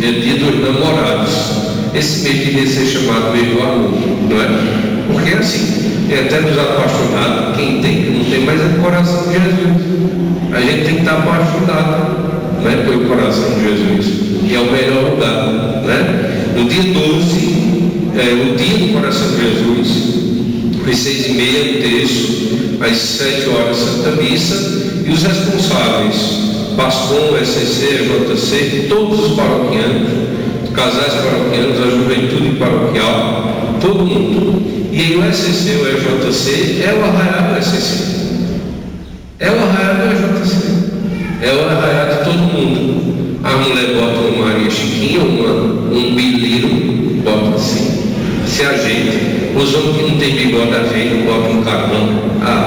é dia dos namorados. Esse mês devia ser chamado mês do amor, não é? Porque assim, tem até dos apaixonados, quem tem, que não tem, mas é o coração de Jesus. A gente tem que estar apaixonado, né, pelo coração de Jesus, que é o melhor lugar, né? No dia 12, o dia do coração de Jesus, às 6h30 o terço, às 7 horas Santa Missa, e os responsáveis, Pascom, SCC, JC, todos os paroquianos, casais paroquianos, a juventude paroquial, todo mundo. E aí o SCC, o EJC, é o arraial do SCC. É o arraial do EJC. É o arraial de todo mundo. A mulher bota uma Maria Chiquinha, um biliro, bota assim, se ajeita. Os homens que não tem bigode ajeitam, botam um carvão.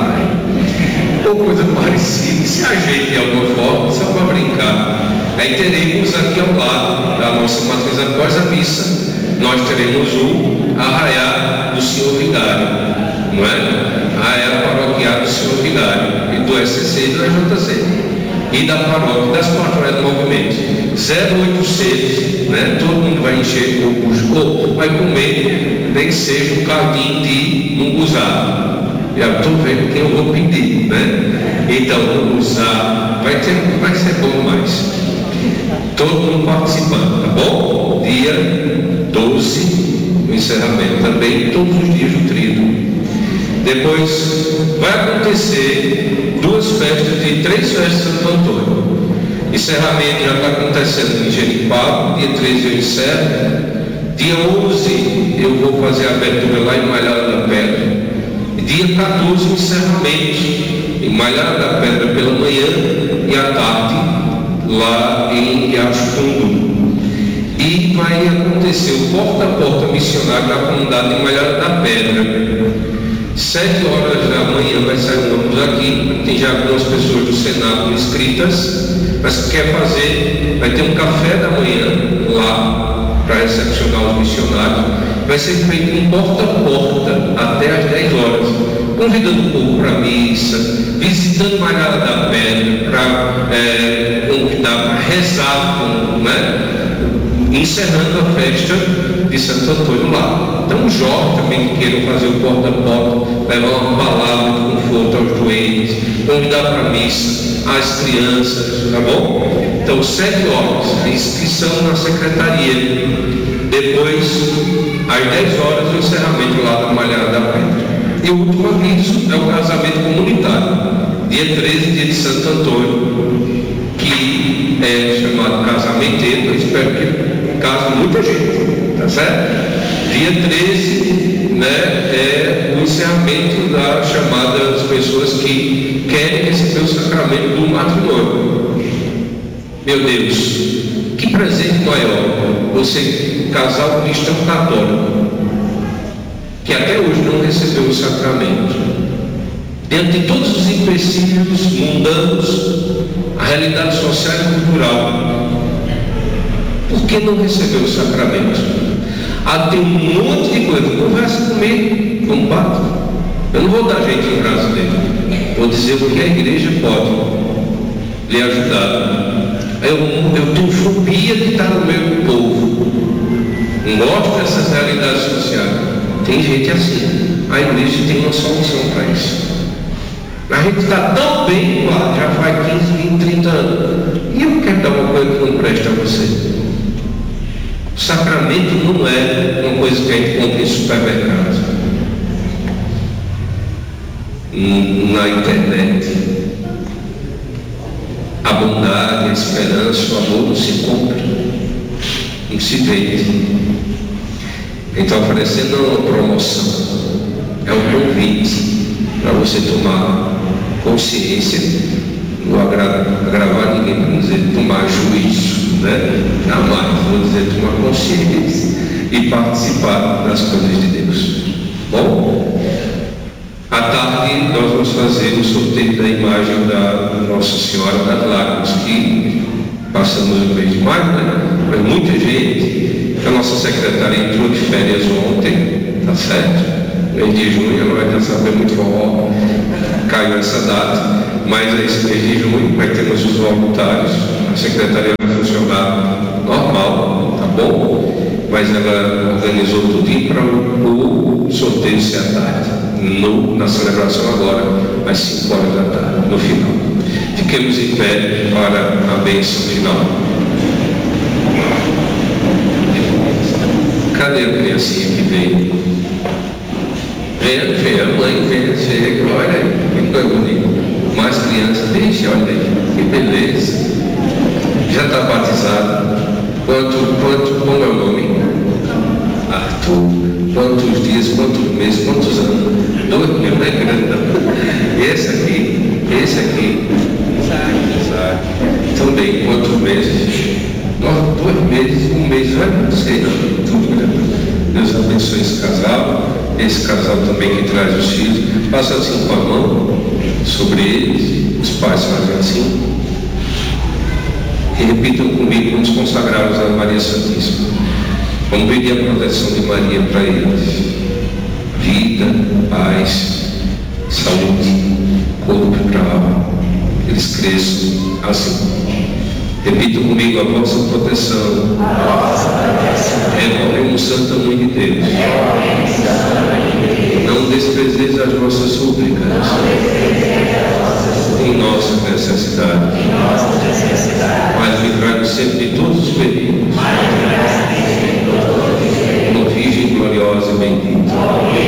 Ou coisa parecida, se ajeita de alguma forma, só para brincar. Aí teremos aqui ao lado da nossa matriz após a missa, nós teremos o arraiá do Senhor Vigário, não é? Arraiá paroquial do Senhor Vigário, e do SCC e do EJC, e da paróquia, das pastorais do movimento. 0800, né? Todo mundo vai encher ou vai comer, nem que seja um caldinho de munguzá. Já estou vendo quem eu vou pedir, né? Então, munguzá vai ser bom mais. Todo mundo participando, tá bom? Dia 12, o encerramento também, todos os dias do trido. Depois vai acontecer 3 festas de Santo Antônio. Encerramento já está acontecendo em Genipapo, dia 13 eu encerro. Dia 11 eu vou fazer a abertura lá em Malhada da Pedra. Dia 14 o encerramento em Malhada da Pedra pela manhã e à tarde lá em Riacho Fundo. E vai acontecer o porta a porta missionário da comunidade de Malhada da Pedra. 7 horas da manhã vai sair um ônibus aqui. Tem já algumas pessoas do Senado inscritas, mas que quer fazer, vai ter um café da manhã lá para recepcionar os missionários. Vai ser feito um porta a porta até às 10 horas, convidando o povo para a missa, visitando Malhada da Pedra para convidar para rezar, né? Encerrando a festa de Santo Antônio lá. Então os jovens também que queiram fazer o porta a porta, levar uma palavra de conforto aos doentes, convidar para a missa as crianças, tá bom? Então 7 horas, a inscrição na secretaria. Depois, às 10 horas, o encerramento lá da Malhada da Pedra. E o último aviso é o casamento comunitário, dia 13, dia de Santo Antônio, que é chamado casamenteiro. Eu espero que case muita gente, tá certo? Dia 13, né, é o encerramento da chamada das pessoas que querem receber o sacramento do matrimônio. Meu Deus, que presente maior você, casal cristão católico, que até hoje não recebeu o sacramento, diante de todos os empecilhos mundanos, a realidade social e cultural, por que não recebeu o sacramento? Tem um monte de coisa. Conversa comigo, como padre. Eu não vou dar jeito em casa dele, vou dizer o que a igreja pode lhe ajudar. Eu tenho fobia de estar no meio do povo, não gosto dessas realidades sociais. Tem gente assim. A igreja tem uma solução para isso. A gente está tão bem lá, já faz 15, 20, 30 anos, e eu quero dar uma coisa que não presta a você. O sacramento não é uma coisa que a gente compra em supermercado, na internet. A bondade, a esperança, o amor não se compra, não se vende. Então, oferecendo uma promoção, é um convite para você tomar consciência, não agravar ninguém para dizer tomar juízo, né? Jamais, vou dizer tomar consciência e participar das coisas de Deus. Bom, à tarde nós vamos fazer o sorteio da imagem da Nossa Senhora das Lágrimas, que passamos o mês de maio, né? Mas muita gente, a nossa secretária entrou de férias ontem, tá certo? Mês de junho, ela vai saber muito forró, caiu essa data, mas esse mês de junho vai ter os voluntários, a secretaria vai funcionar normal, ela organizou tudo para o sorteio ser à tarde, na celebração agora, às 5 horas da tarde, no final. Fiquemos em pé para a bênção final. Cadê a criancinha que veio? Venha, mãe, venha, chega, olha aí, que coisa bonita. Mais crianças, deixa, olha aí, que beleza. Já está batizado. Como é o nome? Arthur. Quantos dias, quantos meses, quantos anos? 2 mil, né, grande? E esse aqui. Isaac. Também, quantos meses? 2 meses, 1 mês, não sei não. Tudo grande. Deus abençoe esse casal. Esse casal também que traz os filhos. Passa assim com a mão sobre eles. Os pais fazem assim. E repitam comigo, vamos consagrar-los a Maria Santíssima. Vamos pedir a proteção de Maria para eles. Vida, paz, saúde, corpo para a alma. Eles cresçam assim. Repitam comigo, a vossa proteção. Recorremos, Santa Mãe de Deus. Não desprezeis as vossas súplicas em nossas necessidades.